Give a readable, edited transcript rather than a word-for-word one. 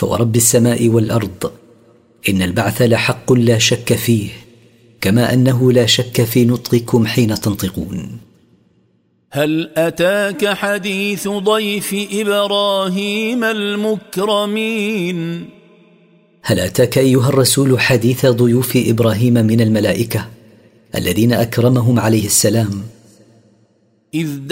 فورب السماء والأرض إن البعث لحق لا شك فيه، كما أنه لا شك في نطقكم حين تنطقون. هل أتاك حديث ضيف إبراهيم المكرمين؟ هل أتاك أيها الرسول حديث ضيوف إبراهيم من الملائكة الذين أكرمهم عليه السلام؟ إذ